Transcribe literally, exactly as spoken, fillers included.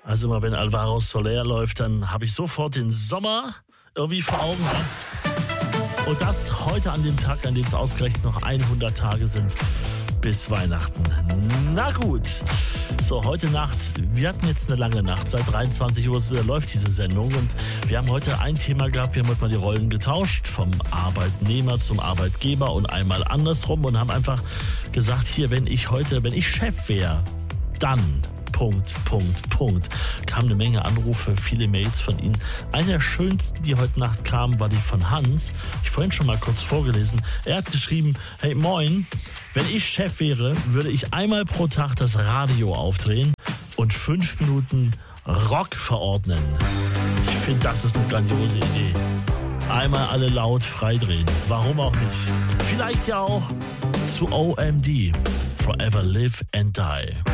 Also immer wenn Alvaro Soler läuft, dann habe ich sofort den Sommer irgendwie vor Augen. Ja? Und das heute an dem Tag, an dem es ausgerechnet noch hundert Tage sind bis Weihnachten. Na gut. So, heute Nacht, wir hatten jetzt eine lange Nacht, seit dreiundzwanzig Uhr läuft diese Sendung und wir haben heute ein Thema gehabt, wir haben heute mal die Rollen getauscht, vom Arbeitnehmer zum Arbeitgeber und einmal andersrum und haben einfach gesagt, hier, wenn ich heute, wenn ich Chef wäre, dann... Punkt, Punkt, Punkt. Kam eine Menge Anrufe, viele Mails von Ihnen. Eine der schönsten, die heute Nacht kam, war die von Hans. Ich vorhin schon mal kurz vorgelesen. Er hat geschrieben, hey moin, wenn ich Chef wäre, würde ich einmal pro Tag das Radio aufdrehen und fünf Minuten Rock verordnen. Ich finde, das ist eine grandiose Idee. Einmal alle laut freidrehen. Warum auch nicht? Vielleicht ja auch zu O M D. Forever Live and Die.